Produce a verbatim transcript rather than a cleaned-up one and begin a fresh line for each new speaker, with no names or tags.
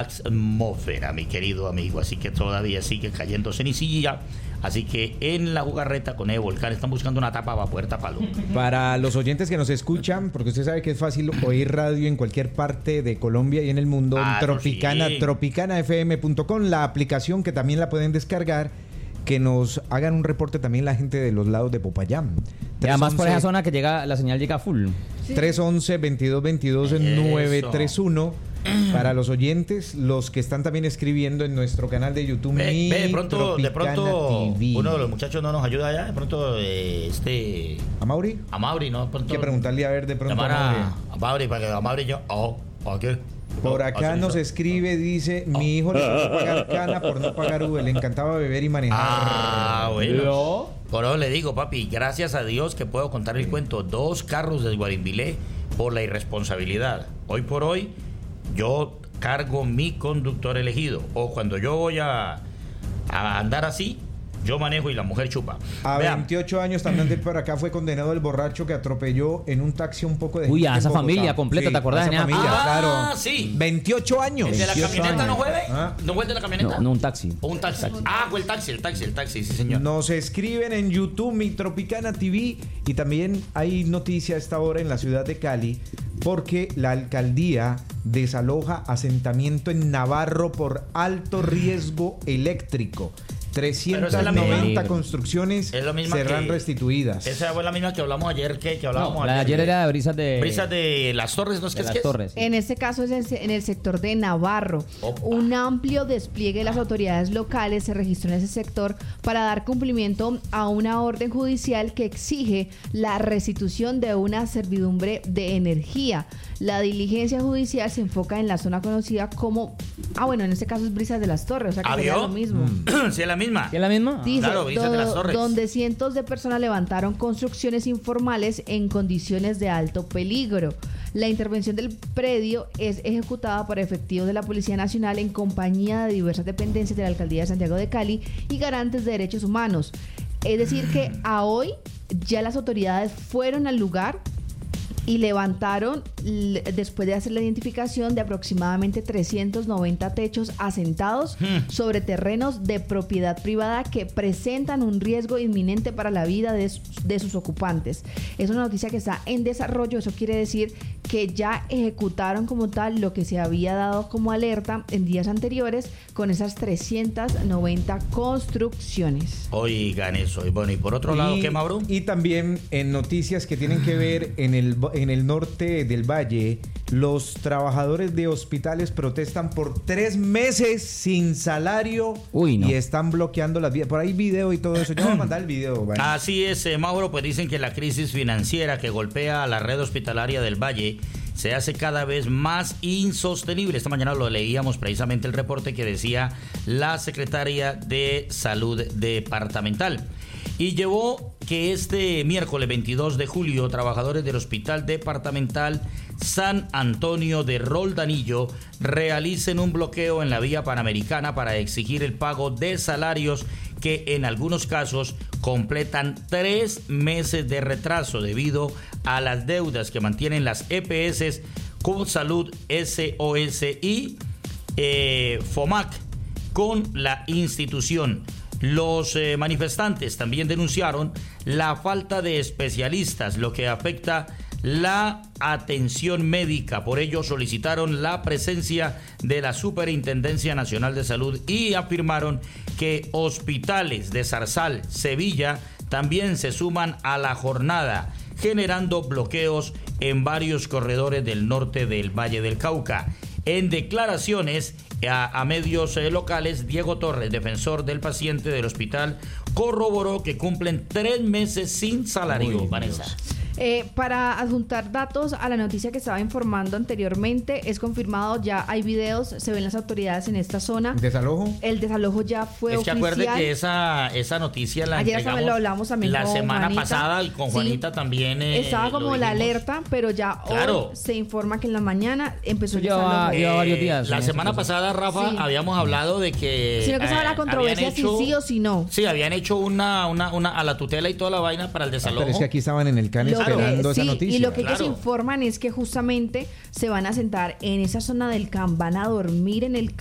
atmósfera, mi querido amigo, así que todavía sigue cayendo cenicilla, así que en la jugarreta con Evo Volcán están buscando una tapa para poder taparlo.
Para los oyentes que nos escuchan, porque usted sabe que es fácil oír radio en cualquier parte de Colombia y en el mundo,
Ah,
en Tropicana,
sí.
tropicana f m punto com, la aplicación que también la pueden descargar, que nos hagan un reporte también la gente de los lados de Popayán.
Y además por esa zona que llega, la señal llega full.
tres once, veintidós veintidós, nueve tres uno. Para los oyentes, los que están también escribiendo en nuestro canal de YouTube.
Ve,
Mi
ve, de pronto, de pronto
Tropicana T V.
uno de los muchachos no nos ayuda allá, de pronto eh, este...
¿A Mauri?
A Mauri, ¿no? De pronto,
Hay que preguntarle a ver de pronto a
llamar
Mauri.
a, a Mauri para que a Mauri yo... Oh, oh, ¿qué?
Por
Oh,
acá
así
nos
hizo.
escribe, dice, mi hijo le tocó pagar cana por no pagar Uber, le encantaba beber y manejar.
Ah, bueno.
¿No?
Por eso le digo, papi, gracias a Dios que puedo contar el cuento. Dos carros de Guarimbilé por la irresponsabilidad. Hoy por hoy, yo cargo mi conductor elegido. O cuando yo voy a, a andar así, yo manejo y la mujer chupa.
A
Vean.
veintiocho años también de por acá fue condenado el borracho que atropelló en un taxi un poco de
Uy,
gente
a
en
esa
Bogotá.
familia completa, ¿te acordás,
a esa
Nea?
familia,
Ah,
claro.
sí.
veintiocho años.
¿El de la
veintiocho
camioneta no
años.
fue?
Ah.
¿No fue el de la camioneta?
No, no, un taxi.
¿O un taxi? Ah, fue el taxi, el taxi, el taxi, sí, señor.
Nos escriben en YouTube, Mi Tropicana T V, y también hay noticia a esta hora en la ciudad de Cali, porque la alcaldía desaloja asentamiento en Navarro por alto riesgo eléctrico. trescientas noventa
misma.
construcciones
Es la misma
serán
que-
restituidas.
Esa fue la misma que hablamos ayer, que, que hablábamos
No, la de ayer era de brisas de...
Brisas de las Torres, ¿no es que
de
es
las
que es?
torres.
En este caso es en en el sector de Navarro.
Opa.
Un amplio despliegue de las autoridades locales se registró en ese sector para dar cumplimiento a una orden judicial que exige la restitución de una servidumbre de energía. La diligencia judicial se enfoca en la zona conocida como... Ah, bueno, en este caso es Brisas de las Torres, o sea que
¿Ah,
sería
vio?
lo mismo.
Sí, es la misma.
¿Qué es la misma?
Dice,
Claro, Brisas de las
do-
Torres.
donde cientos de personas levantaron construcciones informales en condiciones de alto peligro. La intervención del predio es ejecutada por efectivos de la Policía Nacional en compañía de diversas dependencias de la Alcaldía de Santiago de Cali y garantes de derechos humanos. Es decir que a hoy ya las autoridades fueron al lugar y levantaron, l- después de hacer la identificación, de aproximadamente trescientos noventa techos asentados sobre terrenos de propiedad privada que presentan un riesgo inminente para la vida de, sus- de sus ocupantes. Es una noticia que está en desarrollo. Eso quiere decir que ya ejecutaron como tal lo que se había dado como alerta en días anteriores con esas trescientas noventa construcciones.
Oigan eso. Y bueno, y por otro lado,
Y-
¿qué, Mauro?
Y también en noticias que tienen que ver en el, en el norte del valle, los trabajadores de hospitales protestan por tres meses sin salario.
Uy, no.
Y están bloqueando las vías. Por ahí video y todo eso. Yo voy a mandar el video. ¿vale?
Así es, eh, Mauro, pues dicen que la crisis financiera que golpea a la red hospitalaria del Valle se hace cada vez más insostenible. Esta mañana lo leíamos precisamente el reporte que decía la secretaria de Salud departamental. Y llevó que este miércoles veintidós de julio, trabajadores del Hospital Departamental San Antonio de Roldanillo realicen un bloqueo en la vía panamericana para exigir el pago de salarios que en algunos casos completan tres meses de retraso debido a las deudas que mantienen las E P S con Salud S O S y eh, FOMAC con la institución. Los eh, manifestantes también denunciaron la falta de especialistas, lo que afecta la atención médica. Por ello solicitaron la presencia de la Superintendencia Nacional de Salud y afirmaron que hospitales de Zarzal, Sevilla, también se suman a la jornada, generando bloqueos en varios corredores del norte del Valle del Cauca. En declaraciones a, a medios eh, locales, Diego Torres, defensor del paciente del hospital, corroboró que cumplen tres meses sin salario.
Uy,
Vanessa.
Dios.
Eh, para adjuntar datos a la noticia que estaba informando anteriormente, es confirmado, ya hay videos, se ven las autoridades en esta zona.
¿Desalojo?
El desalojo ya fue
Es que
oficial.
acuerde que esa, esa noticia la
Ayer
entregamos
lo hablamos también
la
con
semana
Juanita.
pasada y con
Sí.
Juanita también. eh,
Estaba
lo
como la
dijimos.
alerta, pero ya
Claro.
hoy se informa que en la mañana empezó
Eso
el
lleva-
desalojo.
lleva varios días,
La
sí,
semana
esa cosa.
pasada, Rafa,
Sí.
habíamos hablado de que.
Sino que estaba
eh,
la controversia
habían hecho-
si sí o si no.
Sí, habían hecho una, una, una a la tutela y toda la vaina para el
Ah,
desalojo.
pero es que aquí estaban en el CAN
Lo
Ah, no,
esperando esa
sí,
noticia.
y lo que
Claro.
ellos informan es que justamente se van a sentar en esa zona del C A M, van a dormir en el